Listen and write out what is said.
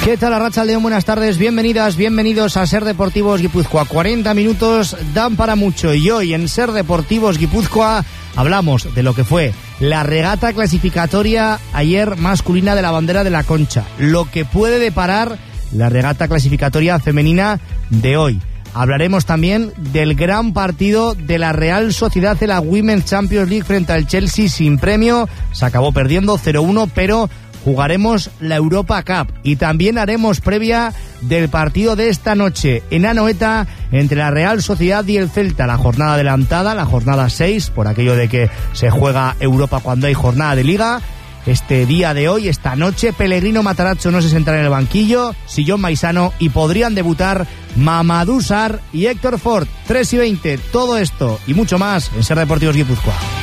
¿Qué tal, Arratsaldeon? Buenas tardes, bienvenidas, bienvenidos a Ser Deportivos Guipúzcoa. 40 minutos dan para mucho y hoy en Ser Deportivos Guipúzcoa hablamos de lo que fue la regata clasificatoria ayer masculina de la Bandera de la Concha, lo que puede deparar la regata clasificatoria femenina de hoy. Hablaremos también del gran partido de la Real Sociedad de la Women's Champions League frente al Chelsea sin premio. Se acabó perdiendo 0-1, pero jugaremos la Europa Cup y también haremos previa del partido de esta noche en Anoeta entre la Real Sociedad y el Celta, la jornada adelantada, la jornada 6, por aquello de que se juega Europa cuando hay jornada de Liga. Este día de hoy, esta noche, Pellegrino Matarazzo no se sentará en el banquillo, Sillón Maisano, y podrían debutar Mamadou Sarr y Héctor Ford. 3:20, todo esto y mucho más en Ser Deportivos Guipúzcoa.